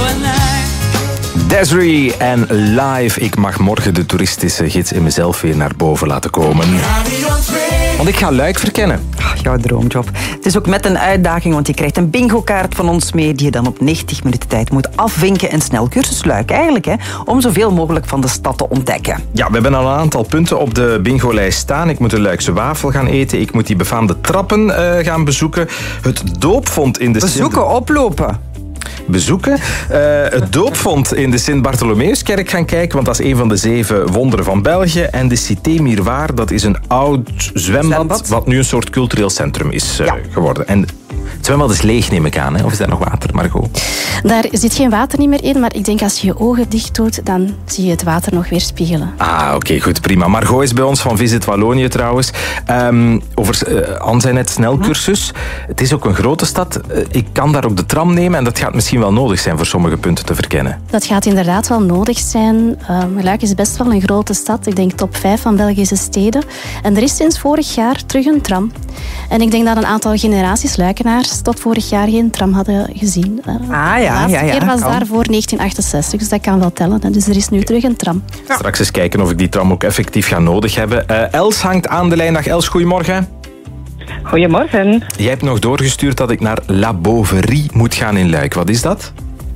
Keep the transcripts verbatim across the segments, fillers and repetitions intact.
Desiree en Live. Ik mag morgen de toeristische gids in mezelf weer naar boven laten komen. Want ik ga Luik verkennen. Oh, jouw droomjob. Het is ook met een uitdaging, want je krijgt een bingo-kaart van ons mee die je dan op negentig minuten tijd moet afvinken. En snel cursus Luik eigenlijk, hè, om zoveel mogelijk van de stad te ontdekken. Ja, we hebben al een aantal punten op de bingo-lijst staan. Ik moet een Luikse wafel gaan eten. Ik moet die befaamde trappen uh, gaan bezoeken. Het doopvond in de... Bezoeken, Sint... oplopen. bezoeken. Uh, het doopvond in de Sint-Bartholomeuskerk gaan kijken, want dat is een van de zeven wonderen van België. En de Cité Miroir, dat is een oud zwembad, zwembad. wat nu een soort cultureel centrum is uh, ja. geworden. En het zwembad is leeg, neem ik aan, hè? Of is daar nog water, Margot? Daar zit geen water niet meer in, maar ik denk als je je ogen dicht doet, dan zie je het water nog weer spiegelen. Ah, oké, okay, goed, prima. Margot is bij ons van Visit Wallonië trouwens. Um, over uh, Anne zei net snelcursus. Het is ook een grote stad. Uh, ik kan daar ook de tram nemen en dat gaat misschien wel nodig zijn voor sommige punten te verkennen. Dat gaat inderdaad wel nodig zijn. Uh, Luik is best wel een grote stad. Ik denk top vijf van Belgische steden. En er is sinds vorig jaar terug een tram. En ik denk dat een aantal generaties Luikenaars tot vorig jaar geen tram hadden gezien. Uh, ah ja, de laatste ja, ja. keer was kan. daarvoor negentien achtenzestig, dus dat kan wel tellen. Dus er is nu terug een tram. Ja. Straks eens kijken of ik die tram ook effectief ga nodig hebben. Uh, Els hangt aan de lijn. Dag Els, goedemorgen. Goedemorgen. Jij hebt nog doorgestuurd dat ik naar La Bouverie moet gaan in Luik. Wat is dat?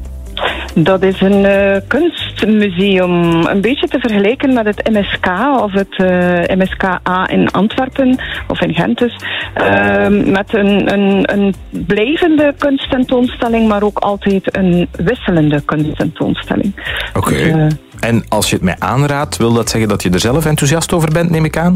Dat is een uh, kunstmuseum, een beetje te vergelijken met het M S K of het uh, M S K A in Antwerpen of in Gent dus. Uh, met een, een, een blijvende kunsttentoonstelling, maar ook altijd een wisselende kunsttentoonstelling. Oké. Okay. Dus, uh, en als je het mij aanraadt, wil dat zeggen dat je er zelf enthousiast over bent, neem ik aan?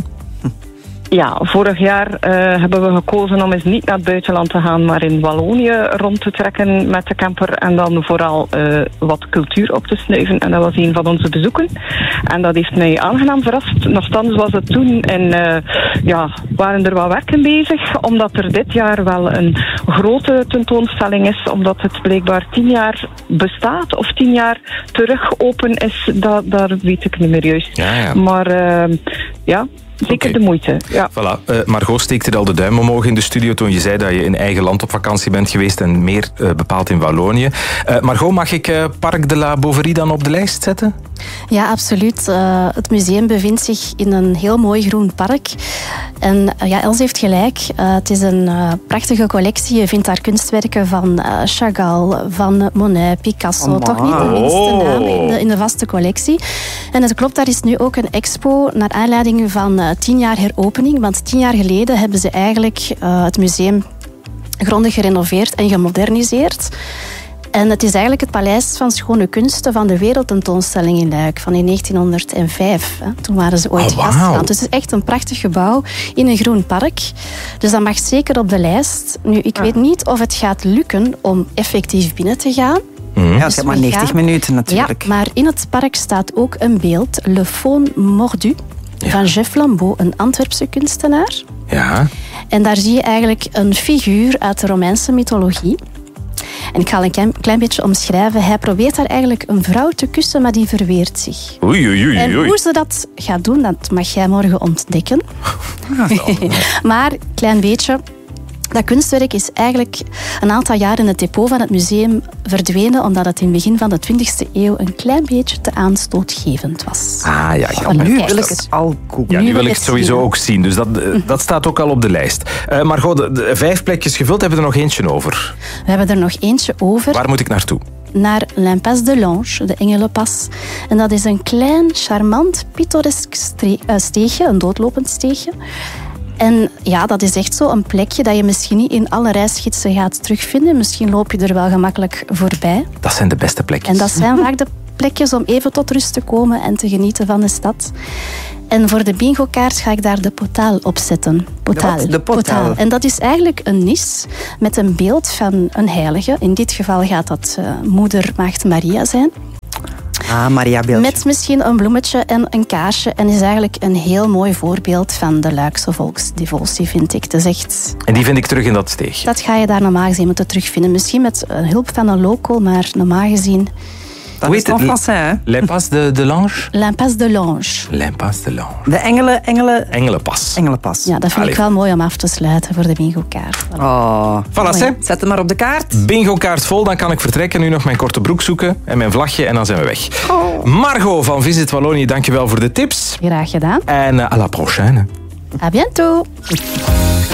Ja, vorig jaar uh, hebben we gekozen om eens niet naar het buitenland te gaan, maar in Wallonië rond te trekken met de camper en dan vooral uh, wat cultuur op te snuiven. En dat was een van onze bezoeken. En dat heeft mij aangenaam verrast. Nochtans was het toen en uh, ja, waren er wat werken bezig, omdat er dit jaar wel een grote tentoonstelling is, omdat het blijkbaar tien jaar bestaat of tien jaar terug open is. Dat, daar weet ik niet meer juist. Ja, ja. Maar uh, ja... Zeker okay. de moeite, ja. Voilà. Uh, Margot steekte al de duim omhoog in de studio toen je zei dat je in eigen land op vakantie bent geweest en meer uh, bepaald in Wallonië. Uh, Margot, mag ik uh, Parc de la Bouverie dan op de lijst zetten? Ja, absoluut. Uh, het museum bevindt zich in een heel mooi groen park. En uh, ja, Els heeft gelijk. Uh, het is een uh, prachtige collectie. Je vindt daar kunstwerken van uh, Chagall, van Monet, Picasso. Oh, toch niet de minste namen in de, in de vaste collectie. En het klopt, daar is nu ook een expo naar aanleiding van uh, tien jaar heropening. Want tien jaar geleden hebben ze eigenlijk uh, het museum grondig gerenoveerd en gemoderniseerd. En het is eigenlijk het Paleis van Schone Kunsten van de Wereldtentoonstelling in Luik van in negentienhonderd vijf. Hè. Toen waren ze ooit oh, wow. gastland. Dus het is echt een prachtig gebouw in een groen park. Dus dat mag zeker op de lijst. Nu, ik ja. weet niet of het gaat lukken om effectief binnen te gaan. Mm. Ja, het is maar negentig gaan. minuten natuurlijk. Ja, maar in het park staat ook een beeld, Le Faune Mordu, ja. van Jeff Lambeau, een Antwerpse kunstenaar. Ja. En daar zie je eigenlijk een figuur uit de Romeinse mythologie. En ik ga een klein, klein beetje omschrijven. Hij probeert daar eigenlijk een vrouw te kussen, maar die verweert zich. Oei, oei, oei. En hoe ze dat gaat doen, dat mag jij morgen ontdekken. Maar, klein beetje... Dat kunstwerk is eigenlijk een aantal jaar in het depot van het museum verdwenen, omdat het in het begin van de twintigste eeuw een klein beetje te aanstootgevend was. Ah ja, ja. Nu wil ik het al koeken. Ja, nu wil ik het sowieso ook zien. Dus dat, dat staat ook al op de lijst. Uh, Margot, de, de vijf plekjes gevuld, hebben we er nog eentje over? We hebben er nog eentje over. Waar moet ik naartoe? Naar l'Impasse de l'Ange, de Engelenpas. En dat is een klein, charmant, pittoresk stre- uh, steegje, een doodlopend steegje. En ja, dat is echt zo een plekje dat je misschien niet in alle reisgidsen gaat terugvinden. Misschien loop je er wel gemakkelijk voorbij. Dat zijn de beste plekjes. En dat zijn vaak de plekjes om even tot rust te komen en te genieten van de stad. En voor de bingo-kaart ga ik daar de Potaal op zetten. Potaal. De, de Potaal. Potaal. En dat is eigenlijk een nis met een beeld van een heilige. In dit geval gaat dat uh, moeder Maagd Maria zijn. Ah, Maria beeldje. Met misschien een bloemetje en een kaarsje. En is eigenlijk een heel mooi voorbeeld van de Luikse volksdevotie, vind ik. Het is echt... En die vind ik terug in dat steegje? Dat ga je daar normaal gezien moeten terugvinden. Misschien met hulp van een local, maar normaal gezien Dat is en français, hè? L'impasse de, de l'Ange? L'impasse de l'Ange. L'impasse de l'Ange. De engelen, engelen... Engelenpas. Engelenpas. Ja, dat vind Allee. ik wel mooi om af te sluiten voor de bingo-kaart. Voilà. Oh. Voilà, hè. Zet hem maar op de kaart. Bingo-kaart vol, dan kan ik vertrekken. Nu nog mijn korte broek zoeken en mijn vlagje en dan zijn we weg. Oh. Margot van Visit Wallonië, dankjewel voor de tips. Graag gedaan. En uh, à la prochaine. À bientôt.